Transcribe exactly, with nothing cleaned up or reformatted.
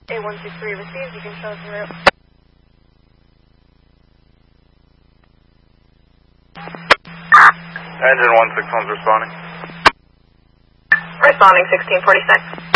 eight one two three received. You can show us the route. Engine one six one's responding. Responding sixteen forty-six.